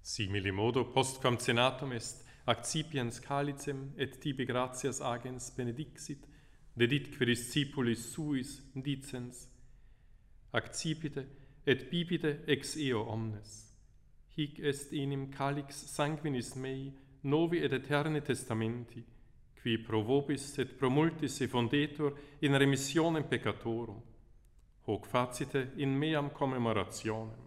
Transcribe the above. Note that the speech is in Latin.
Simili modo postquam cenatum est accipiens calicem et tibi gratias agens benedixit, deditque discipulis suis dicens, accipite et bibite ex eo omnes. Hic est enim calix sanguinis mei, novi et eterni testamenti, qui pro vobis et pro multis effundetur in remissionem peccatorum. Hoc facite in meam commemorationem.